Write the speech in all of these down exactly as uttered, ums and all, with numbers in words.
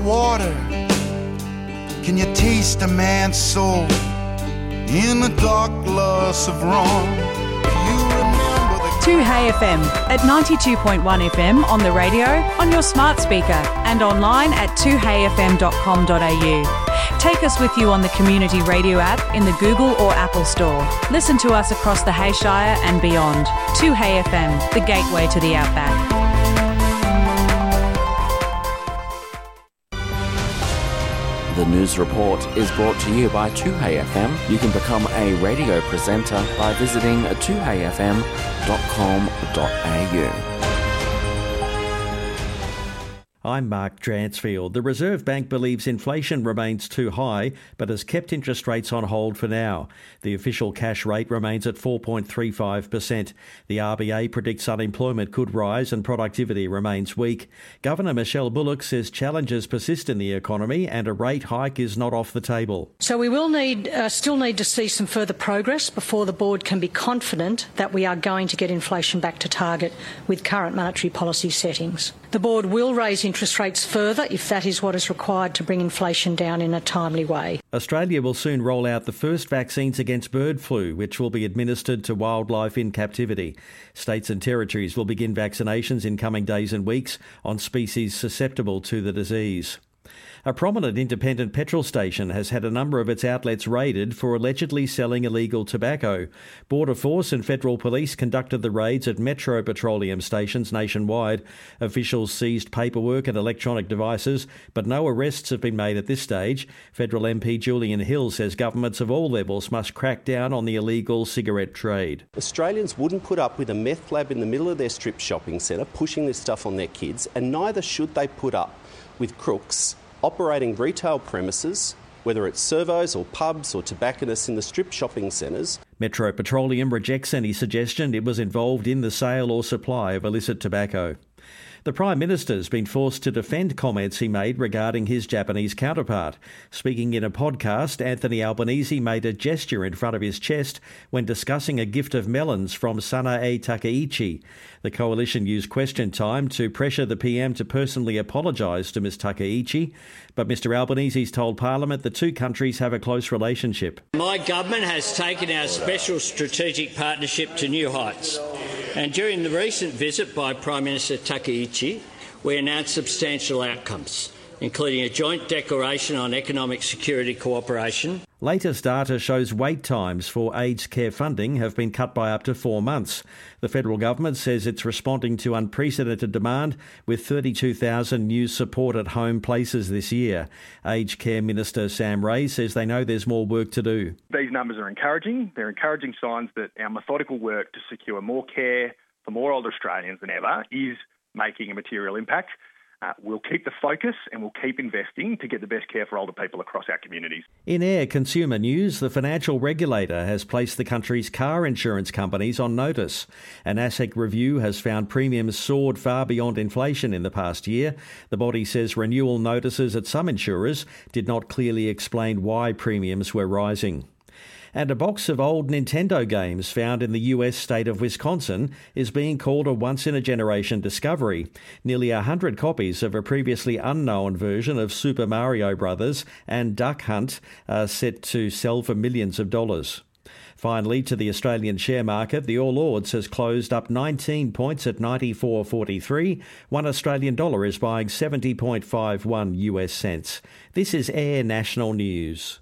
water? Can you taste a man's soul in the dark loss of wrong? You remember the two Hey F M at ninety-two point one F M on the radio, on your smart speaker and online at two hey f m dot com dot a u. Take us with you on the Community Radio app in the Google or Apple Store. Listen to us across the Hayshire and beyond. two Hey F M, the gateway to the outback. The News Report is brought to you by two Hey F M. You can become a radio presenter by visiting two hey f m dot com dot a u. I'm Mark Dransfield. The Reserve Bank believes inflation remains too high, but has kept interest rates on hold for now. The official cash rate remains at four point three five percent. The R B A predicts unemployment could rise and productivity remains weak. Governor Michelle Bullock says challenges persist in the economy and a rate hike is not off the table. So we will need, uh, still need to see some further progress before the board can be confident that we are going to get inflation back to target with current monetary policy settings. The board will raise interest rates further if that is what is required to bring inflation down in a timely way. Australia will soon roll out the first vaccines against bird flu, which will be administered to wildlife in captivity. States and territories will begin vaccinations in coming days and weeks on species susceptible to the disease. A prominent independent petrol station has had a number of its outlets raided for allegedly selling illegal tobacco. Border Force and Federal Police conducted the raids at Metro Petroleum stations nationwide. Officials seized paperwork and electronic devices, but no arrests have been made at this stage. Federal M P Julian Hill says governments of all levels must crack down on the illegal cigarette trade. Australians wouldn't put up with a meth lab in the middle of their strip shopping centre pushing this stuff on their kids, and neither should they put up with crooks operating retail premises, whether it's servos or pubs or tobacconists in the strip shopping centres. Metro Petroleum rejects any suggestion it was involved in the sale or supply of illicit tobacco. The Prime Minister's been forced to defend comments he made regarding his Japanese counterpart. Speaking in a podcast, Anthony Albanese made a gesture in front of his chest when discussing a gift of melons from Sanae Takaichi. The coalition used question time to pressure the P M to personally apologise to Miz Takaichi, but Mr Albanese's told Parliament the two countries have a close relationship. My government has taken our special strategic partnership to new heights. And during the recent visit by Prime Minister Takaichi, we announced substantial outcomes, including a joint declaration on economic security cooperation. Latest data shows wait times for aged care funding have been cut by up to four months. The federal government says it's responding to unprecedented demand with thirty-two thousand new support at home places this year. Aged Care Minister Sam Ray says they know there's more work to do. These numbers are encouraging. They're encouraging signs that our methodical work to secure more care for more older Australians than ever is making a material impact. Uh, we'll keep the focus and we'll keep investing to get the best care for older people across our communities. In air consumer news, the financial regulator has placed the country's car insurance companies on notice. An ASIC review has found premiums soared far beyond inflation in the past year. The body says renewal notices at some insurers did not clearly explain why premiums were rising. And a box of old Nintendo games found in the U S state of Wisconsin is being called a once-in-a-generation discovery. Nearly one hundred copies of a previously unknown version of Super Mario Brothers and Duck Hunt are set to sell for millions of dollars. Finally, to the Australian share market, the All Ords has closed up nineteen points at ninety-four forty-three. One Australian dollar is buying seventy point five one U S cents. This is Air National News.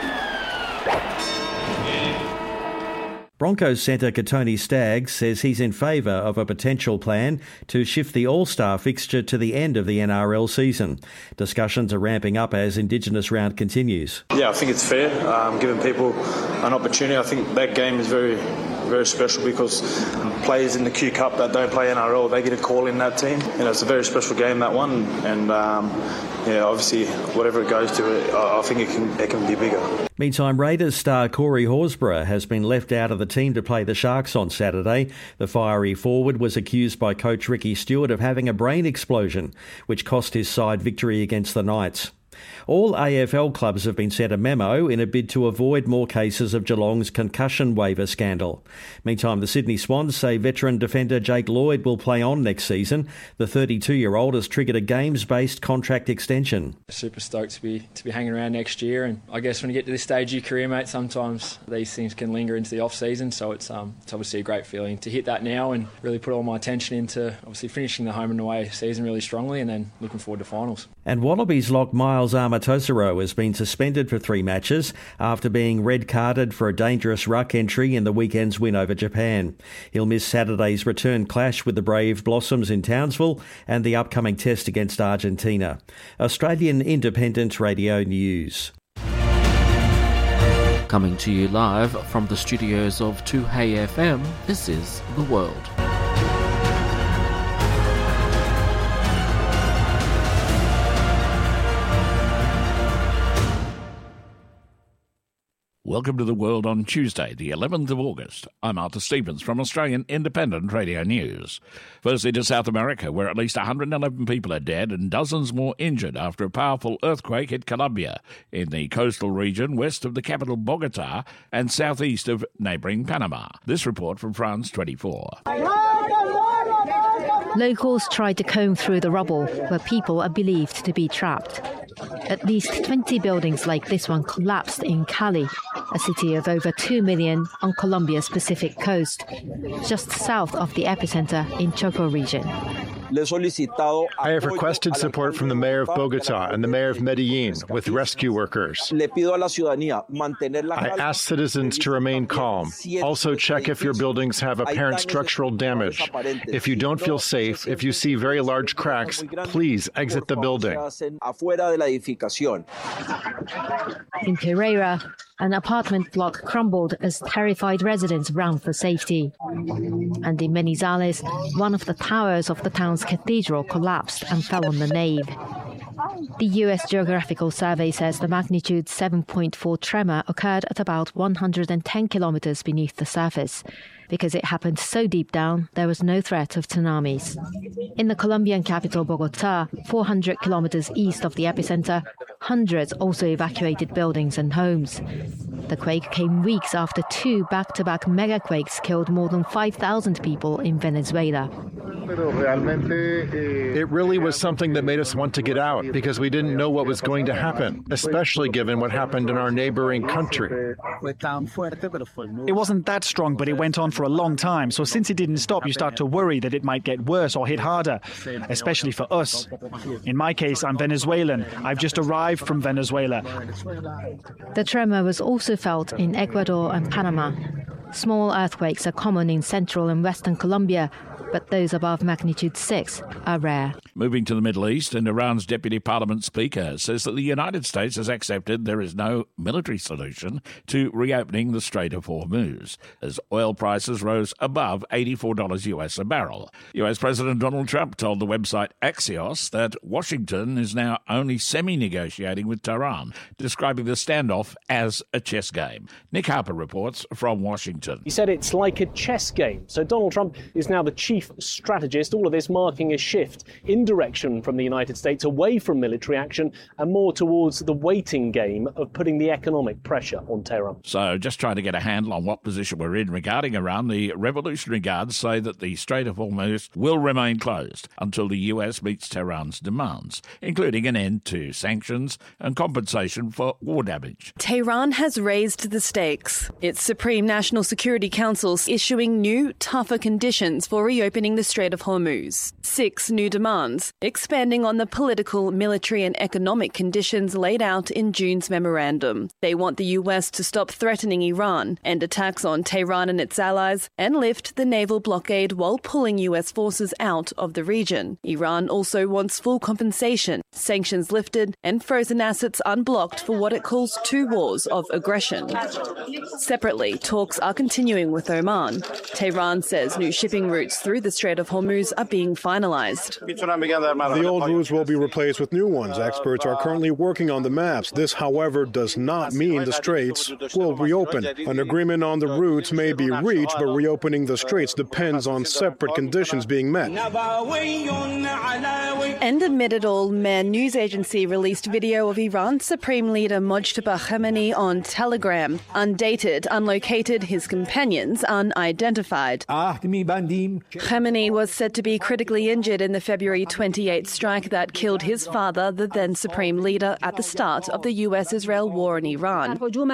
Broncos centre Katoni Staggs says he's in favour of a potential plan to shift the All-Star fixture to the end of the N R L season. Discussions are ramping up as Indigenous round continues. Yeah, I think it's fair, um, giving people an opportunity. I think that game is very, very special because players in the Q Cup that don't play N R L, they get a call in that team. You know, it's a very special game, that one, and um, yeah, obviously, whatever it goes to, I think it can it can be bigger. Meantime, Raiders star Corey Horsburgh has been left out of the team to play the Sharks on Saturday. The fiery forward was accused by coach Ricky Stewart of having a brain explosion, which cost his side victory against the Knights. All A F L clubs have been sent a memo in a bid to avoid more cases of Geelong's concussion waiver scandal. Meantime, the Sydney Swans say veteran defender Jake Lloyd will play on next season. The thirty-two-year-old has triggered a games-based contract extension. Super stoked to be to be hanging around next year, and I guess when you get to this stage of your career, mate, sometimes these things can linger into the off-season, so it's um it's obviously a great feeling to hit that now and really put all my attention into obviously finishing the home and away season really strongly and then looking forward to finals. And Wallabies lock Miles Amatosaro has been suspended for three matches after being red-carded for a dangerous ruck entry in the weekend's win over Japan. He'll miss Saturday's return clash with the Brave Blossoms in Townsville and the upcoming test against Argentina. Australian Independent Radio News. Coming to you live from the studios of two Hey F M, this is The World. Welcome to The World on Tuesday, the eleventh of August. I'm Arthur Stevens from Australian Independent Radio News. Firstly to South America, where at least one hundred eleven people are dead and dozens more injured after a powerful earthquake hit Colombia in the coastal region west of the capital Bogota and southeast of neighbouring Panama. This report from France twenty-four. Locals tried to comb through the rubble where people are believed to be trapped. At least twenty buildings like this one collapsed in Cali, a city of over two million on Colombia's Pacific coast, just south of the epicenter in Choco region. I have requested support from the mayor of Bogota and the mayor of Medellin with rescue workers. I ask citizens to remain calm. Also check if your buildings have apparent structural damage. If you don't feel safe, if you see very large cracks, please exit the building. In Pereira, an apartment block crumbled as terrified residents ran for safety. And in Manizales, one of the towers of the town's cathedral collapsed and fell on the nave. The U S Geographical Survey says the magnitude seven point four tremor occurred at about one hundred ten kilometers beneath the surface. Because it happened so deep down, there was no threat of tsunamis. In the Colombian capital, Bogota, four hundred kilometers east of the epicenter, hundreds also evacuated buildings and homes. The quake came weeks after two back-to-back megaquakes killed more than five thousand people in Venezuela. It really was something that made us want to get out because we didn't know what was going to happen, especially given what happened in our neighboring country. It wasn't that strong, but it went on for a long time. So since it didn't stop, you start to worry that it might get worse or hit harder, especially for us. In my case, I'm Venezuelan. I've just arrived from Venezuela. The tremor was also felt in Ecuador and Panama. Small earthquakes are common in central and western Colombia, but those above magnitude six are rare. Moving to the Middle East, and Iran's Deputy Parliament Speaker says that the United States has accepted there is no military solution to reopening the Strait of Hormuz, as oil prices rose above eighty-four dollars U S a barrel. U S President Donald Trump told the website Axios that Washington is now only semi-negotiating with Tehran, describing the standoff as a chess game. Nick Harper reports from Washington. He said it's like a chess game. So Donald Trump is now the chief strategist, all of this marking a shift in direction from the United States away from military action and more towards the waiting game of putting the economic pressure on Tehran. So just trying to get a handle on what position we're in regarding Iran, the Revolutionary Guards say that the Strait of Hormuz will remain closed until the U S meets Tehran's demands, including an end to sanctions and compensation for war damage. Tehran has raised the stakes. Its Supreme National Security Council issuing new, tougher conditions for reopening the Strait of Hormuz. Six new demands, expanding on the political, military and economic conditions laid out in June's memorandum. They want the U S to stop threatening Iran, end attacks on Tehran and its allies, and lift the naval blockade while pulling U S forces out of the region. Iran also wants full compensation, sanctions lifted, and frozen assets unblocked for what it calls two wars of aggression. Separately, talks are continuing with Oman. Tehran says new shipping routes through the Strait of Hormuz are being finalised. The old routes will be replaced with new ones. Experts are currently working on the maps. This, however, does not mean the straits will reopen. An agreement on the routes may be reached, but reopening the straits depends on separate conditions being met. And amid it all, Mehr news agency released video of Iran's Supreme Leader Mojtaba Khamenei on Telegram. Undated, unlocated, his companions unidentified. Khamenei was said to be critically injured in the February twenty-eighth strike that killed his father, the then Supreme Leader, at the start of the U S-Israel war in Iran,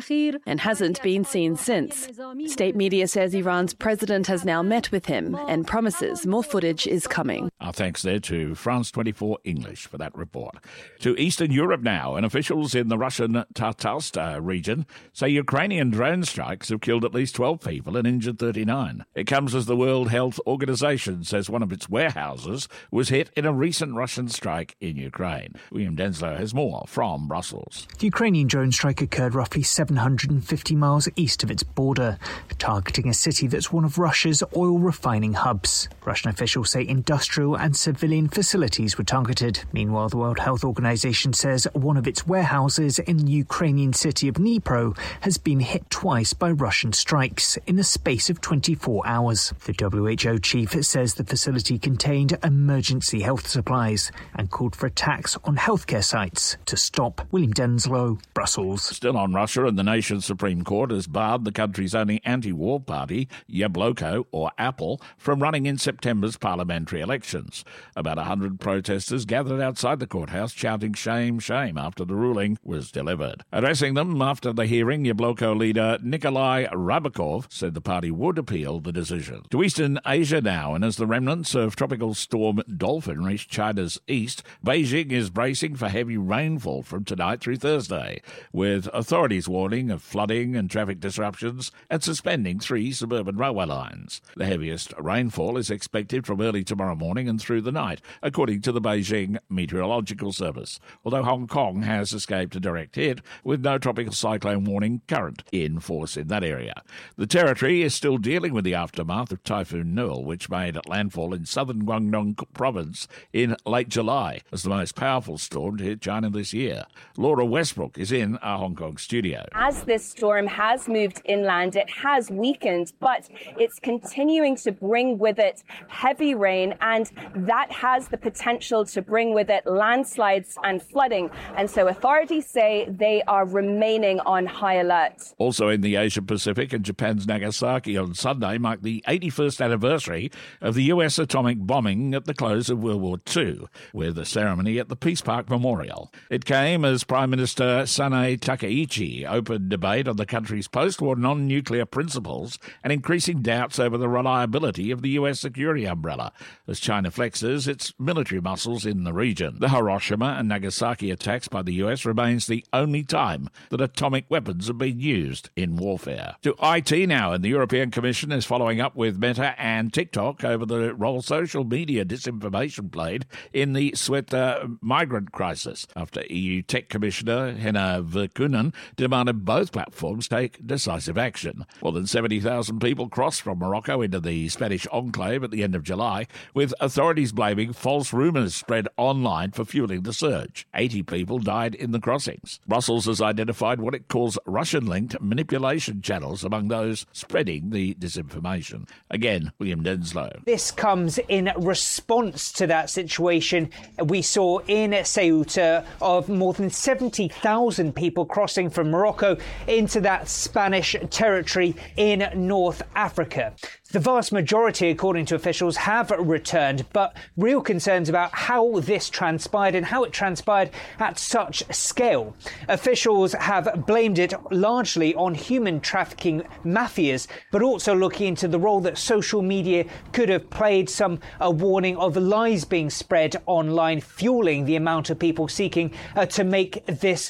and hasn't been seen since. State media says Iran's president has now met with him and promises more footage is coming. Our thanks there to France twenty-four English for that report. To Eastern Europe now, and officials in the Russian Tatarstan region say Ukrainian drone strikes have killed at least twelve people and injured thirty-nine. It comes as the World Health Organization says one of its warehouses was hit in a recent Russian strike in Ukraine. William Denslow has more from Brussels. The Ukrainian drone strike occurred roughly seven hundred fifty miles east of its border, targeting a city that's one of Russia's oil refining hubs. Russian officials say industrial and civilian facilities were targeted. Meanwhile, the World Health Organization says one of its warehouses in the Ukrainian city of Dnipro has been hit twice by Russian strikes in the space of twenty-four hours. The W H O chief says the facility contained emergency health supplies and called for attacks on healthcare sites to stop. William Denslow, Brussels. Still on Russia, and the nation's Supreme Court has barred the country's only anti-war party, Yabloko, or Apple, from running in September's parliamentary elections. About one hundred protesters gathered outside the courthouse chanting shame, shame after the ruling was delivered. Addressing them after the hearing, Yabloko leader Nikolai Rybakov said the party would appeal the decision. To Eastern Asia now, and as the remnants of tropical storm Dolphin reach China's east, Beijing is bracing for heavy rainfall from tonight through Thursday, with authorities warning of flooding and traffic disruptions and suspending three suburban railway lines. The heaviest rainfall is expected from early tomorrow morning and through the night, according to the Beijing Meteorological Service, although Hong Kong has escaped a direct hit with no tropical cyclone warning current in force in that area. The territory is still dealing with the aftermath of Typhoon Nul, which made landfall in southern Guangdong province in late July as the most powerful storm to hit China this year. Laura Westbrook is in our Hong Kong studio. As this storm has moved inland, it has weakened, but it's continuing to bring with it heavy rain, and that has the potential to bring with it landslides and flooding. And so authorities say they are remaining on high alert. Also in the Asia Pacific, and Japan's Nagasaki on Sunday marked the eighty-first anniversary of the U S atomic bombing at the close of World War Two, with a ceremony at the Peace Park Memorial. It came as Prime Minister Sanae Takaichi opened debate on the country's post-war non-nuclear principles and increasing doubts over the reliability of the U S security umbrella as China flexes its military muscles in the region. The Hiroshima and Nagasaki attacks by the U S remains the only time that atomic weapons have been used in warfare. To I T now, and the European Commission is following up with Meta and TikTok over the role social media disinformation played in the Sveta migrant crisis, after E U Tech Commissioner Henna Virkunen demanded both platforms take decisive action. More than seventy thousand people crossed from Morocco into the Spanish enclave at the end of July, with authorities blaming false rumours spread online for fueling the surge. eighty people died in the crossings. Brussels has identified what it calls Russian-linked manipulation channels among those spreading the disinformation. Again, William Denslow. This comes in response to that situation we saw in Ceuta of more than seventy thousand people crossing from Morocco into that Spanish territory in North Africa. The vast majority, according to officials, have returned, but real concerns about how this transpired and how it transpired at such scale. Officials have blamed it largely on human trafficking mafias, but also looking into the role that social media could have played, some a warning of lies being spread online, fueling the amount of people seeking uh, to make this cross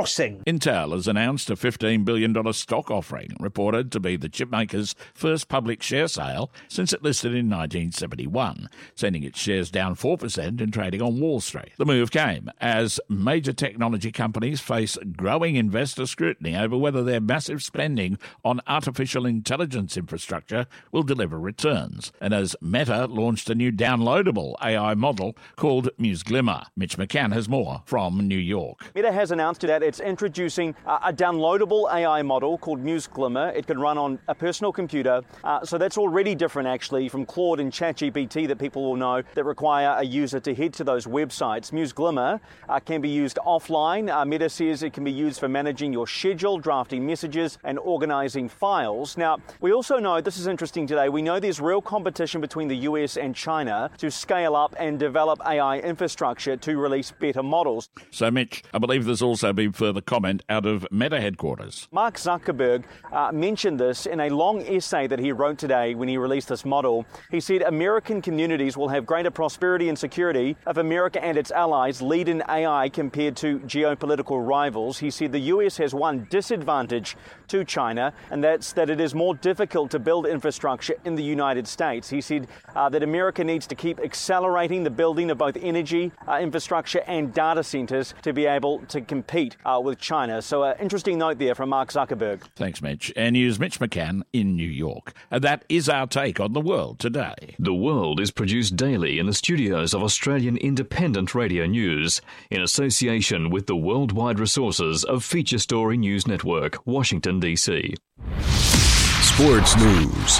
Crossing. Intel has announced a fifteen billion dollars stock offering, reported to be the chipmaker's first public share sale since it listed in nineteen seventy-one, sending its shares down four percent in trading on Wall Street. The move came as major technology companies face growing investor scrutiny over whether their massive spending on artificial intelligence infrastructure will deliver returns, and as Meta launched a new downloadable A I model called Muse Glimmer. Mitch McCann has more from New York. Meta has announced that it's introducing a downloadable A I model called Muse Glimmer. It can run on a personal computer, uh, so that's already different actually from Claude and ChatGPT that people will know that require a user to head to those websites. Muse Glimmer uh, can be used offline. Uh, Meta says it can be used for managing your schedule, drafting messages and organising files. Now, we also know, this is interesting today, we know there's real competition between the U S and China to scale up and develop A I infrastructure to release better models. So, Mitch, I believe there's also been further comment out of Meta headquarters. Mark Zuckerberg uh, mentioned this in a long essay that he wrote today when he released this model. He said American communities will have greater prosperity and security if America and its allies lead in A I compared to geopolitical rivals. He said the U S has one disadvantage to China, and that's that it is more difficult to build infrastructure in the United States. He said uh, that America needs to keep accelerating the building of both energy uh, infrastructure and data centres to be able to compete uh, with China. So an uh, interesting note there from Mark Zuckerberg. Thanks, Mitch. And news Mitch McCann in New York. And that is our take on the world today. The World is produced daily in the studios of Australian Independent Radio News in association with the worldwide resources of Feature Story News Network, Washington, D C. Sports News.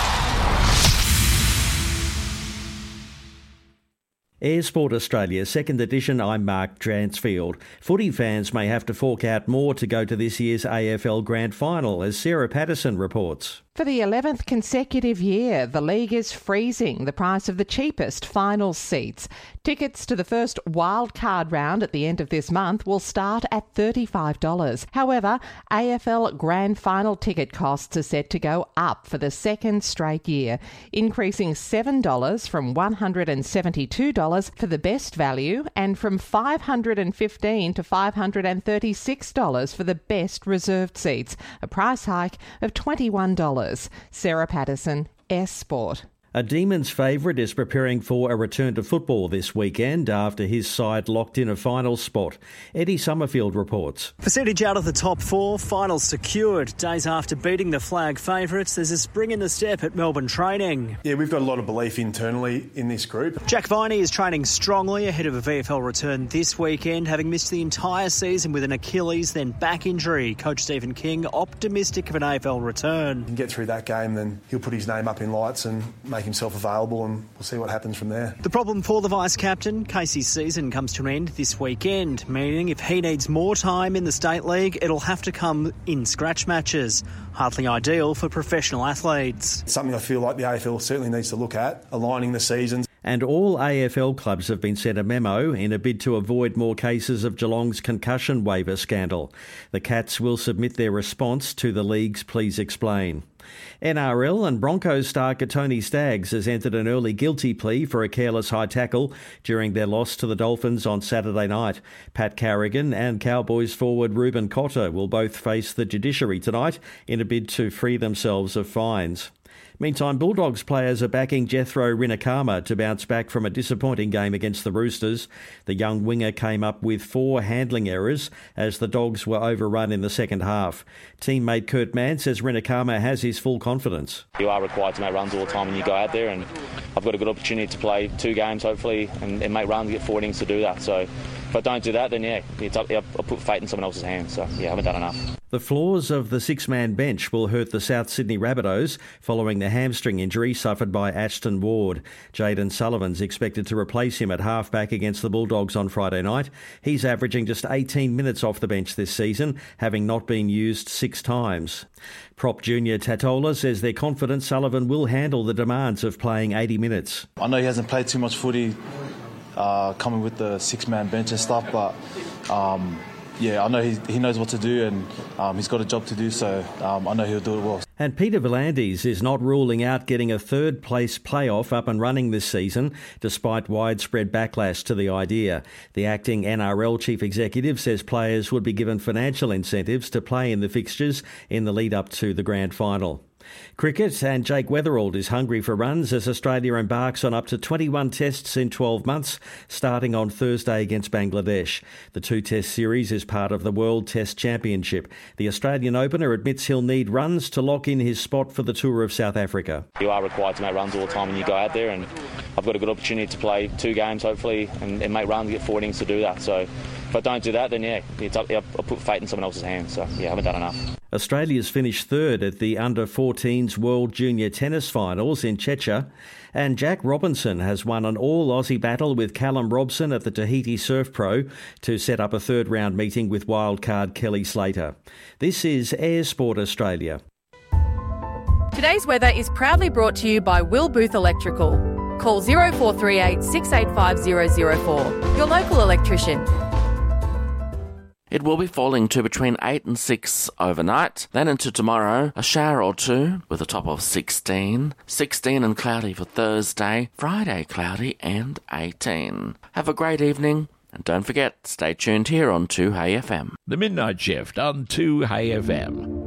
Air Sport Australia, second edition, I'm Mark Dransfield. Footy fans may have to fork out more to go to this year's A F L Grand Final, as Sarah Patterson reports. For the eleventh consecutive year, the league is freezing the price of the cheapest final seats. Tickets to the first wildcard round at the end of this month will start at thirty-five dollars. However, A F L Grand Final ticket costs are set to go up for the second straight year, increasing seven dollars from one hundred seventy-two dollars for the best value and from five hundred fifteen dollars to five hundred thirty-six dollars for the best reserved seats, a price hike of twenty-one dollars. Sarah Patterson, S Sport. A Demons favourite is preparing for a return to football this weekend after his side locked in a final spot. Eddie Summerfield reports. Percentage out of the top four, final secured. Days after beating the flag favourites, there's a spring in the step at Melbourne training. Yeah, we've got a lot of belief internally in this group. Jack Viney is training strongly ahead of a V F L return this weekend, having missed the entire season with an Achilles, then back injury. Coach Stephen King optimistic of an A F L return. If he can get through that game, then he'll put his name up in lights and make himself available, and we'll see what happens from there. The problem for the vice-captain, Casey's season comes to an end this weekend, meaning if he needs more time in the State League, it'll have to come in scratch matches. Hardly ideal for professional athletes. It's something I feel like the A F L certainly needs to look at, aligning the seasons. And all A F L clubs have been sent a memo in a bid to avoid more cases of Geelong's concussion waiver scandal. The Cats will submit their response to the league's Please Explain. N R L and Broncos star Tony Staggs has entered an early guilty plea for a careless high tackle during their loss to the Dolphins on Saturday night. Pat Carrigan and Cowboys forward Ruben Cotter will both face the judiciary tonight in a bid to free themselves of fines. Meantime, Bulldogs players are backing Jethro Rinakama to bounce back from a disappointing game against the Roosters. The young winger came up with four handling errors as the Dogs were overrun in the second half. Teammate Kurt Mann says Rinakama has his full confidence. You are required to make runs all the time when you go out there, and I've got a good opportunity to play two games hopefully and, and make runs, get four innings to do that. So if I don't do that, then yeah, it's up, I'll put fate in someone else's hands. So yeah, I haven't done enough. The flaws of the six-man bench will hurt the South Sydney Rabbitohs following the hamstring injury suffered by Ashton Ward. Jayden Sullivan's expected to replace him at halfback against the Bulldogs on Friday night. He's averaging just eighteen minutes off the bench this season, having not been used six times. Prop junior Tatola says they're confident Sullivan will handle the demands of playing eighty minutes. I know he hasn't played too much footy uh, coming with the six-man bench and stuff, but um, yeah, I know he, he knows what to do, and um, he's got a job to do, so um, I know he'll do it well. And Peter V'landys is not ruling out getting a third-place playoff up and running this season, despite widespread backlash to the idea. The acting N R L chief executive says players would be given financial incentives to play in the fixtures in the lead-up to the grand final. Cricket, and Jake Weatherald is hungry for runs as Australia embarks on up to twenty-one tests in twelve months, starting on Thursday against Bangladesh. The two-test series is part of the World Test Championship. The Australian opener admits he'll need runs to lock in his spot for the Tour of South Africa. You are required to make runs all the time when you go out there, and I've got a good opportunity to play two games, hopefully, and, and make runs, get four innings to do that. So if I don't do that, then yeah, it's up, I'll put fate in someone else's hands. So yeah, I haven't done enough. Australia's finished third at the under fourteens World Junior Tennis Finals in Checha, and Jack Robinson has won an all-Aussie battle with Callum Robson at the Tahiti Surf Pro to set up a third-round meeting with wildcard Kelly Slater. This is Air Sport Australia. Today's weather is proudly brought to you by Will Booth Electrical. Call zero four three eight, six eight five zero zero four. Your local electrician. It will be falling to between eight and six overnight. Then into tomorrow, a shower or two with a top of sixteen. sixteen and cloudy for Thursday. Friday, cloudy and eighteen. Have a great evening. And don't forget, stay tuned here on two Hey F M. The Midnight Shift on two Hey F M.